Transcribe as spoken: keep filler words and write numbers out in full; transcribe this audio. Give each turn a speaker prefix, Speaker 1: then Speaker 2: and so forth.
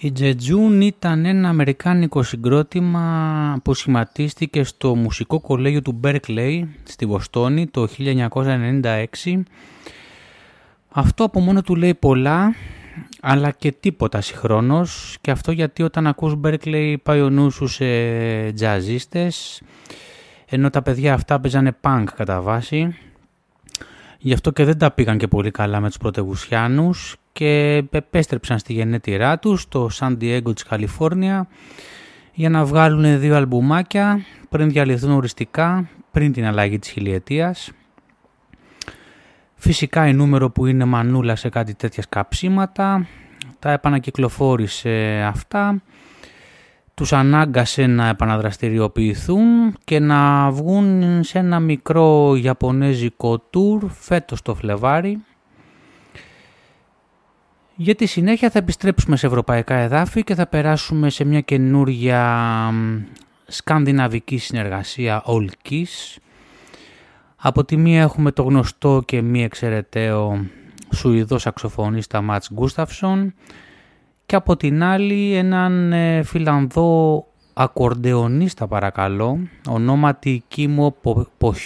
Speaker 1: Η Jejune ήταν ένα αμερικάνικο συγκρότημα που σχηματίστηκε στο μουσικό κολέγιο του Berkeley στη Βοστόνη το χίλια εννιακόσια ενενήντα έξι. Αυτό από μόνο του λέει πολλά, αλλά και τίποτα συγχρόνως, και αυτό γιατί όταν ακούς Berkeley πάει ο νους σου σε τζαζίστες, ενώ τα παιδιά αυτά παίζανε punk κατά βάση. Γι' αυτό και δεν τα πήγαν και πολύ καλά με τους πρωτευουσιάνους και επέστρεψαν στη γενέτειρά τους, στο Σαν Διέγκο της Καλιφόρνια, για να βγάλουν δύο αλμπουμάκια πριν διαλυθούν οριστικά, πριν την αλλαγή της χιλιετίας. Φυσικά η νούμερο που είναι μανούλα σε κάτι τέτοια σκαψίματα, τα επανακυκλοφόρησε αυτά, τους ανάγκασε να επαναδραστηριοποιηθούν και να βγουν σε ένα μικρό ιαπωνέζικο τουρ φέτος το Φλεβάρι. Για τη συνέχεια θα επιστρέψουμε σε ευρωπαϊκά εδάφη και θα περάσουμε σε μια καινούρια σκανδιναβική συνεργασία All Kiss. Από τη μία έχουμε το γνωστό και μη εξαιρεταίο Σουηδό σαξοφωνίστα Mats Gustafsson και από την άλλη έναν ε, Φιλανδό ακορντεονίστα παρακαλώ, ονόματι Κίμο Ποχιό.